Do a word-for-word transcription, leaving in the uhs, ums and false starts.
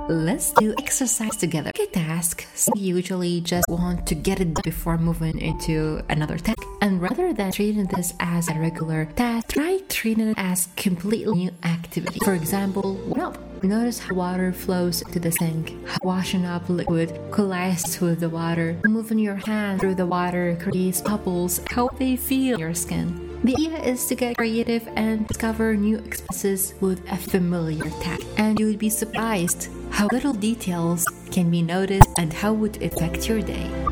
Let's do exercise together. A task, so we usually just want to get it done before moving into another task. And rather than treating this as a regular task, try treating it as completely new activity. For example, warm up. Notice how water flows into the sink, how washing up liquid collides with the water. Moving your hand through the water creates bubbles, how they feel on your skin. The idea is to get creative and discover new experiences with a familiar task. And you would be surprised how little details can be noticed and how it would affect your day.